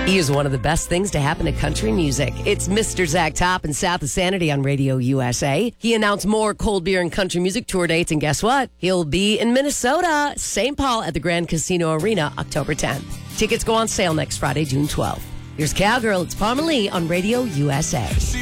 He is one of the best things to happen to country music. It's Mr. Zach Top and South of Sanity on Radio USA. He announced more cold beer and country music tour dates, and guess what? He'll be in Minnesota, St. Paul at the Grand Casino Arena, October 10th. Tickets go on sale next Friday, June 12th. Here's Cowgirl. It's Palmer Lee on Radio USA.